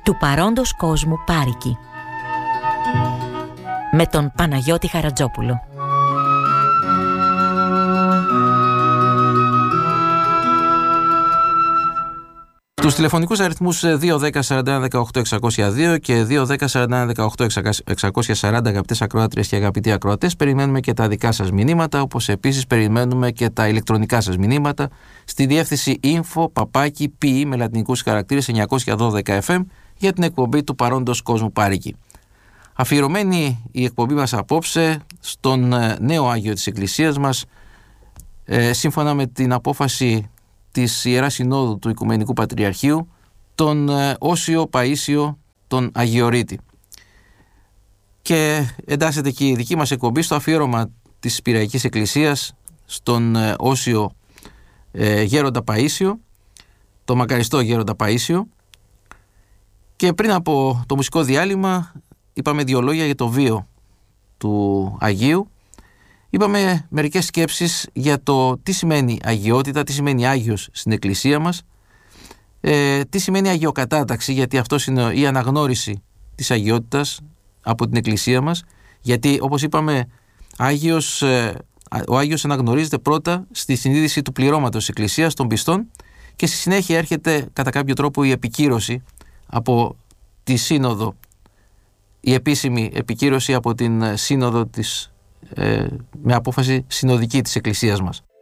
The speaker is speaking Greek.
του παρόντος κόσμου Πάρικη, με τον Παναγιώτη Χαρατζόπουλο. Τους τηλεφωνικούς αριθμούς 210-41-18-602 και 210-41-18-640, αγαπητές ακροάτριες και αγαπητοί ακροατές, περιμένουμε και τα δικά σας μηνύματα, όπως επίσης περιμένουμε και τα ηλεκτρονικά σας μηνύματα στη διεύθυνση info@pi με λατινικούς χαρακτήρες 912 FM για την εκπομπή του παρόντος κόσμου Πάρικη. Αφιερωμένη η εκπομπή μας απόψε στον νέο Άγιο της Εκκλησίας μας, σύμφωνα με την απόφαση της Ιεράς Συνόδου του Οικουμενικού Πατριαρχείου, τον Όσιο Παΐσιο τον Αγιορείτη. Και εντάσσεται και η δική μας εκπομπή στο αφιέρωμα της Πειραϊκής Εκκλησίας στον Όσιο Γέροντα Παΐσιο, το μακαριστό Γέροντα Παΐσιο. Και πριν από το μουσικό διάλειμμα είπαμε δύο λόγια για το βίο του Αγίου. Είπαμε μερικές σκέψεις για το τι σημαίνει αγιότητα, τι σημαίνει Άγιος στην Εκκλησία μας, τι σημαίνει αγιοκατάταξη, γιατί αυτό είναι η αναγνώριση της αγιότητας από την Εκκλησία μας, γιατί όπως είπαμε ο Άγιος αναγνωρίζεται πρώτα στη συνείδηση του πληρώματος της Εκκλησίας των πιστών και στη συνέχεια έρχεται κατά κάποιο τρόπο η επικύρωση από τη Σύνοδο, η επίσημη επικύρωση από την Σύνοδο της με απόφαση συνοδική της Εκκλησίας μας.